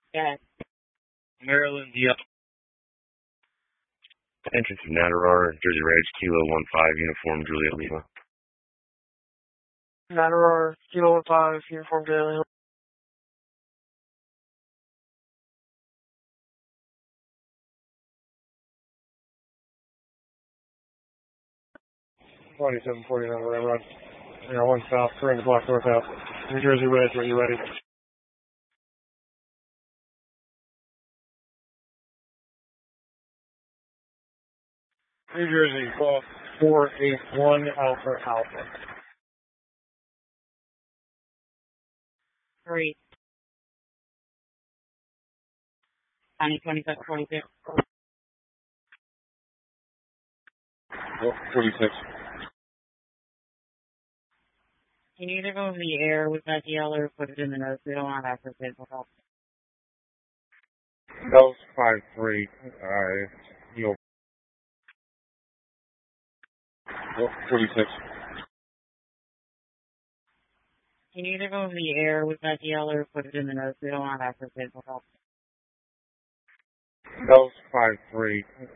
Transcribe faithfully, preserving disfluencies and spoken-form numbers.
Yeah. Maryland, yep. Entrance of Nataror, Jersey Rage, Kilo one five, Uniform Juliet Lima. Nataror, Kilo one five, Uniform Juliet Lima. twenty-seven forty-nine, we're gonna run. I got one south, turn the block north out. New Jersey Wedge, when you're ready. New Jersey, call four eight one Alpha Alpha. Three. County twenty-seven twenty-six. Oh, twenty-six. Can you either go over the air with that D L or put it in the notes? We don't want that for physical help. Bells five three, uh, you oh, twenty-six. Can you either go over the air with that D L or put it in the notes? We don't want that for physical help. Bells five three,